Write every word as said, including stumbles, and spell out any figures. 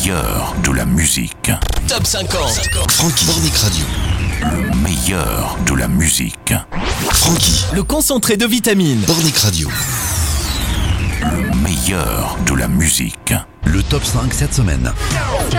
meilleur de la musique. Top cinquante. Francky, Dynamique Radio. Le meilleur de la musique. Francky, Le concentré de vitamines. Dynamique Radio. Le meilleur de la musique. Le top cinq cette semaine.